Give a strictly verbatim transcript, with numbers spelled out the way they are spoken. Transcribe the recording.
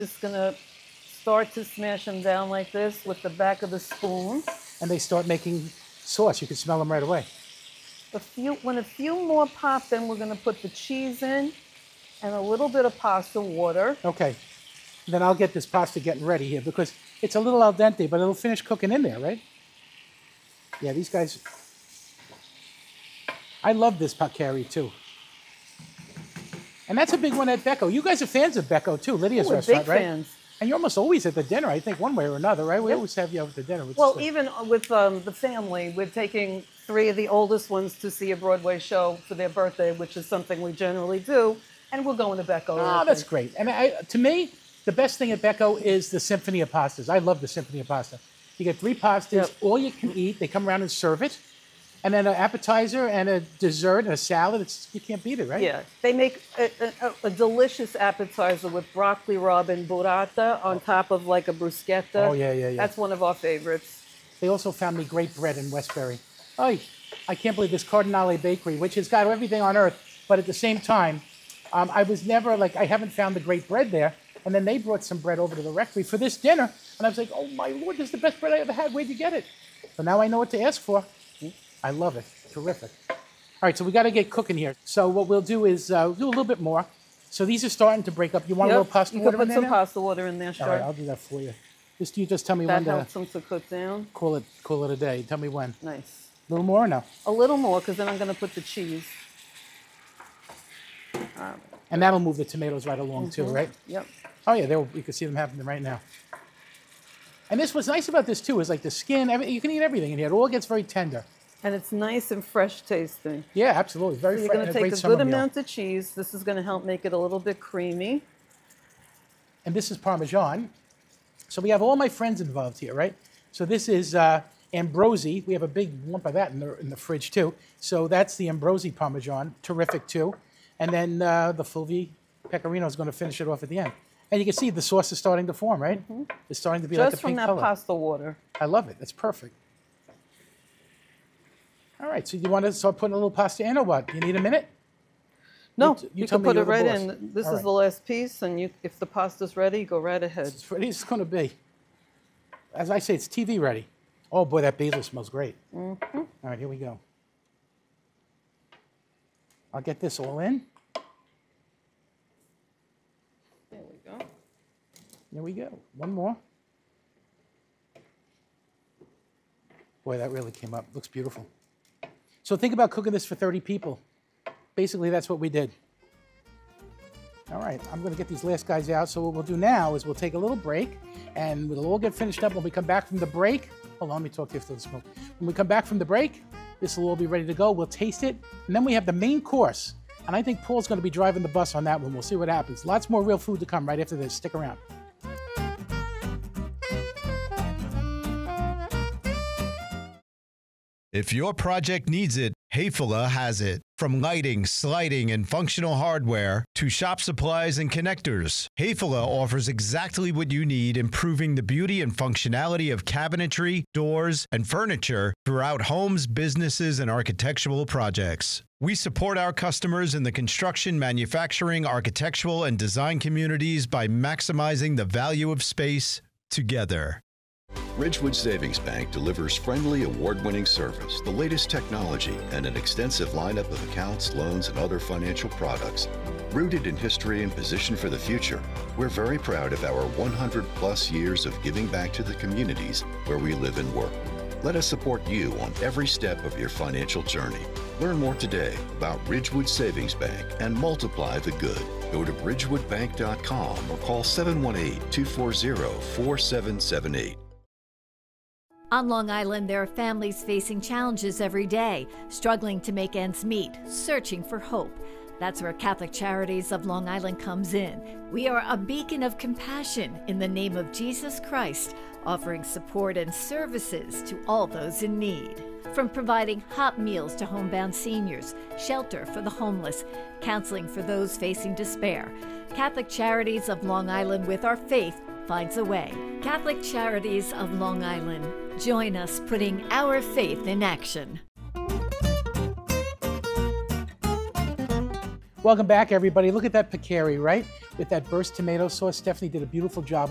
Just gonna start to smash them down like this with the back of the spoon. And they start making sauce. You can smell them right away. A few, when a few more pop, then we're gonna put the cheese in and a little bit of pasta water. Okay. Then I'll get this pasta getting ready here because it's a little al dente, but it'll finish cooking in there, right? Yeah, these guys. I love this paccheri too. And that's a big one at Becco. You guys are fans of Becco too, Lydia's We're restaurant, big right? fans. And you're almost always at the dinner, I think, one way or another, right? We Yep. always have you over at the dinner. Which Well, is even with um, the family, we're taking three of the oldest ones to see a Broadway show for their birthday, which is something we generally do, and we're going to Becco. Oh, that's great. And I, to me, the best thing at Becco is the symphony of pastas. I love the symphony of pasta. You get three pastas, Yep. all you can eat. They come around and serve it. And then an appetizer and a dessert and a salad. It's, you can't beat it, right? Yeah, they make a, a, a delicious appetizer with broccoli rabe and burrata on top of like a bruschetta. Oh, yeah, yeah, yeah. That's one of our favorites. They also found me great bread in Westbury. Oh, I can't believe this Cardinale Bakery, which has got everything on earth, but at the same time, um, I was never like, I haven't found the great bread there. And then they brought some bread over to the rectory for this dinner. And I was like, oh my Lord, this is the best bread I ever had. Where'd you get it? So now I know what to ask for. I love it. Terrific. All right, so we got to get cooking here. So what we'll do is uh, do a little bit more. So these are starting to break up. You want Yep. a little pasta you water can in put there some now? pasta water in there, All sure. right, I'll do that for you. Just you just tell me that when to helps them to cook down. call it call it a day. Tell me when. Nice. A little more or no? A little more, because then I'm going to put the cheese. All right. And that'll move the tomatoes right along too, right? Yep. Oh yeah, there you can see them happening right now. And this what's nice about this too is like the skin. Every, you can eat everything in here. It all gets very tender. And it's nice and fresh tasting. Yeah, absolutely. Very So you're fresh. going to take great a summer good meal. amount of cheese. This is going to help make it a little bit creamy. And this is Parmesan. So we have all my friends involved here, right? So this is uh, Ambrosi. We have a big lump of that in the, in the fridge too. So that's the Ambrosi Parmesan. Terrific too. And then uh, the Fulvi Pecorino is going to finish it off at the end. And you can see the sauce is starting to form, right? Mm-hmm. It's starting to be Just like a from pink that color. pasta water. I love it. It's perfect. All right, so you want to start putting a little pasta in or what? You need a minute? No, You- you you, tell can me put you're it the right boss. in. This All is right. the last piece, and you, if the pasta's ready, go right ahead. It's ready it's going to be. As I say, it's T V ready. Oh boy, that basil smells great. Mm-hmm. All right, here we go. I'll get this all in. There we go. There we go. One more. Boy, that really came up. Looks beautiful. So think about cooking this for thirty people. Basically, that's what we did. All right, I'm going to get these last guys out. So what we'll do now is we'll take a little break, and we'll all get finished up. When we come back from the break, hold on, let me talk to you after the smoke. When we come back from the break, this will all be ready to go. We'll taste it, and then we have the main course. And I think Paul's going to be driving the bus on that one. We'll see what happens. Lots more real food to come right after this. Stick around. If your project needs it, Hayfula has it. From lighting, sliding, and functional hardware to shop supplies and connectors, Hayfula offers exactly what you need, improving the beauty and functionality of cabinetry, doors, and furniture throughout homes, businesses, and architectural projects. We support our customers in the construction, manufacturing, architectural, and design communities by maximizing the value of space together. Ridgewood Savings Bank delivers friendly, award-winning service, the latest technology, and an extensive lineup of accounts, loans, and other financial products. Rooted in history and positioned for the future, we're very proud of our one hundred plus years of giving back to the communities where we live and work. Let us support you on every step of your financial journey. Learn more today about Ridgewood Savings Bank and multiply the good. Go to ridgewood bank dot com or call seven one eight, two four zero, four seven seven eight. On Long Island, there are families facing challenges every day, struggling to make ends meet, searching for hope. That's where Catholic Charities of Long Island comes in. We are a beacon of compassion in the name of Jesus Christ, offering support and services to all those in need. From providing hot meals to homebound seniors, shelter for the homeless, counseling for those facing despair, Catholic Charities of Long Island, with our faith, finds a way. Catholic Charities of Long Island. Join us putting our faith in action. Welcome back, everybody. Look at that pecari, right? With that burst tomato sauce. Stephanie did a beautiful job